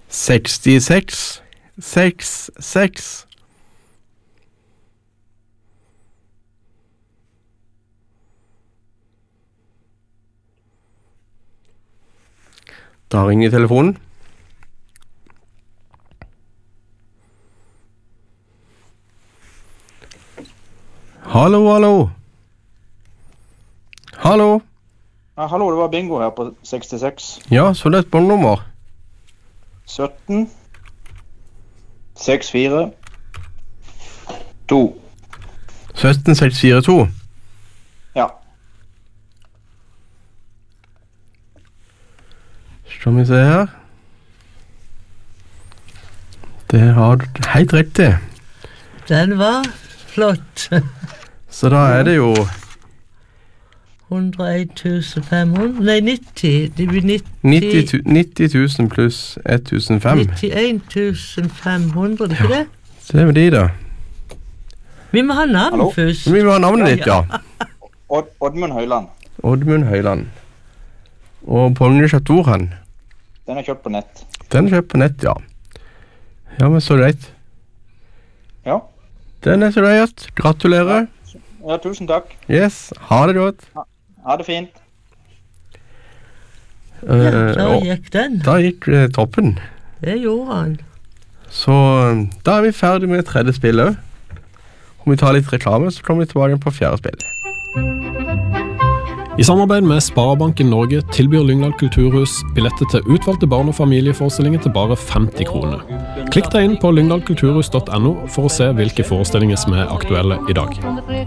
66 66. Da ringer telefonen. Hallo, hallo. Hallo. Ja, hallo, det var bingo her på 66. Ja, så det er et båndnummer. 17 64 2. 17642. Ja. Skal vi se her. Det har du helt rett til. Den var flott. Så da er det jo 101.500. Nei, 90. Det blir 90 000 pluss 1005. 91.500, ikke det? Det er jo de da. Vi må ha navn Hallo? først. Vi må ha navnet ditt, ja. Oddmund Høyland. Oddmund Høyland. Og Pål Chateauran. Den er kjøpt på nett. Den er kjøpt på nett, ja. Ja, men så greit. Ja. Den er så greit. Gratulerer. Ja, tusen takk. Yes, ha det godt. Ha det fint. Ja, da gikk den. Da gikk toppen. Det gjorde han. Så da er vi ferdig med tredje spill også. Om vi tar litt reklame, så kommer vi tilbake på fjerde spill. I samarbeid med Sparebanken Norge tilbyr Lyngdal Kulturhus billetter til utvalgte barn- og familieforestillinger til bare 50 kroner. Klikk deg inn på lyngdalkulturhus.no for å se hvilke forestillinger som er aktuelle i dag.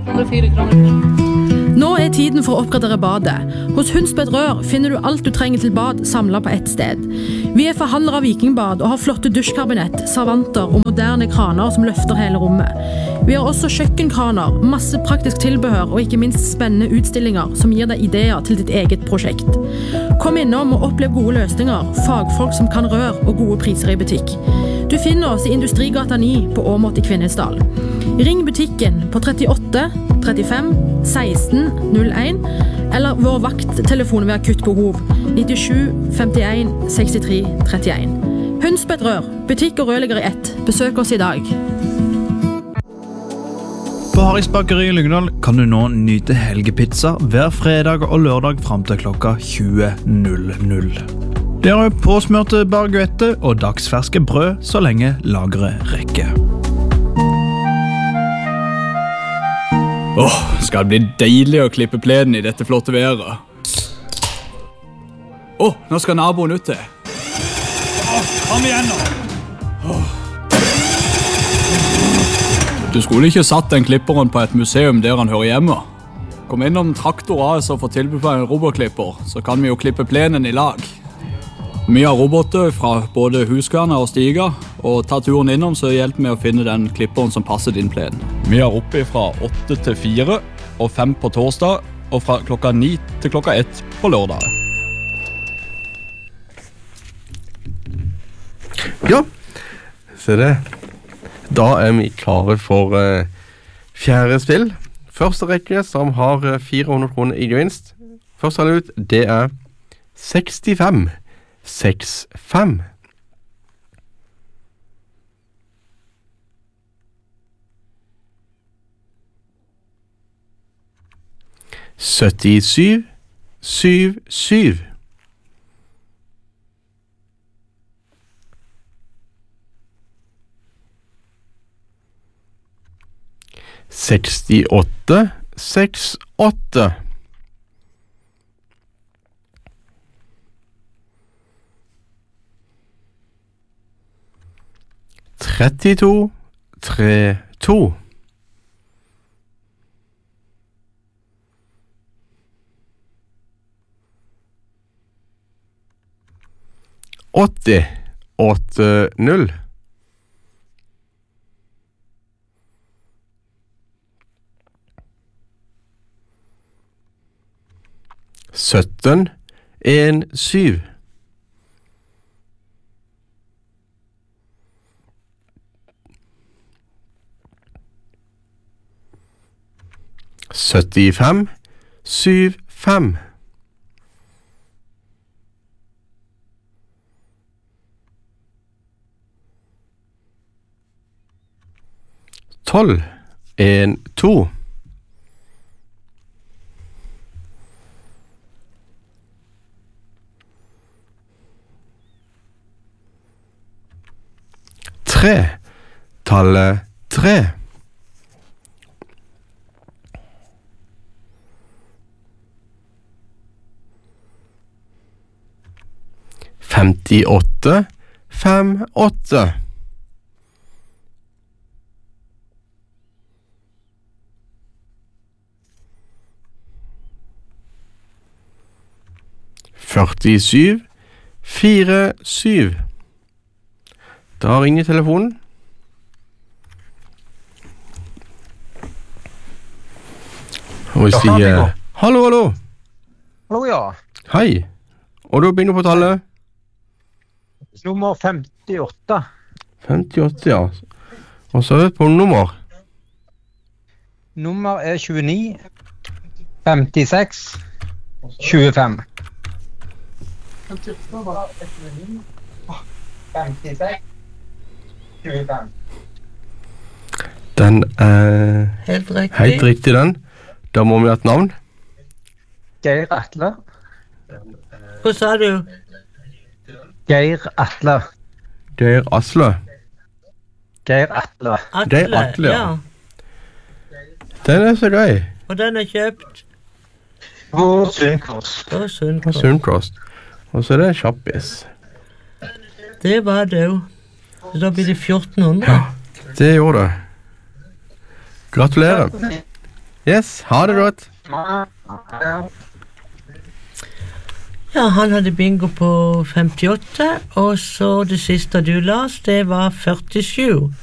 Nå er tiden for å oppgradere badet. Hos Hundsbed Rør finner du alt du trenger til bad samlet på ett sted. Vi er forhandlere av Vikingbad og har flotte dusjkabinett, servanter og moderne kraner som løfter hele rommet. Vi har også kjøkkenkraner, masse praktisk tilbehør og ikke minst spennende utstillinger som gir deg ideer til ditt eget prosjekt. Kom innom og opplev gode løsninger, fagfolk som kan rør og gode priser i butikk. Du finner oss i Industrigata 9 på Åmot i Kvinesdal. Ring butikken på 38 35 16 01 eller vår vakttelefon ved akutt behov 97 51 63 31. Hundsbed Rør, butikk og rørlegger i ett. Besøk oss i dag. På Harrys bakeri i Lyngdal kan du nå nyte helgepizza hver fredag og lørdag frem til klokka 20.00. Det er påsmørte baguette og dagsferske brød så lenge lageret rekker. Skal det bli deilig å klippe plenen i dette flotte været? Nå skal naboen ut til. Kom igjen nå! Du skulle ikke satt den klipperen på et museum der han hører hjemme. Kom innom Traktor AS og få tilbud på en robotklipper, så kan vi jo klippe plenen i lag. Vi har roboter fra både Huskverna og Stiga, og ta turen innom så hjelper vi å finne den klipperen som passer din plen. Vi har oppe fra 8 til 4 og 5 på torsdag, og fra klokka 9 til klokka 1 på lørdag. Ja, se det. Da er vi klare for fjerde spill. Første rekke som har 400 kroner i gevinst. Første han ut, det er 65 65. Syv, syv, syv. 68, 68. 32, 32. 80, 80. 17, 17. 75, 75. 12, 1, 2. Tre, tallet 3. 58, 5, 8. 47, 4, 7. Da ringer telefonen. Og vi sier hallo, hallo. Hallo, ja. Hei. Og du begynner på tallet? Nummer 58. 58, ja. Og så er det på nummer. Nummer er 29, 56, 25. 56, 25. Den er Helt riktig. helt riktig, den. Da må vi ha et navn. Geir Atle. Hva sa du? Geir Atle. Geir Asle. Geir Atle. Atle, Det er Atle, ja. ja. Den er så grei. Og den er kjøpt På Sundkors. på Fra Sundkross. Sundcross. Og så er det kjappis. Det var det jo. Så da blir det 1400. Det gjorde det. Gratulerer. Yes, ha det godt. Ja, han hadde bingo på 58, og så det siste du las, det var 47.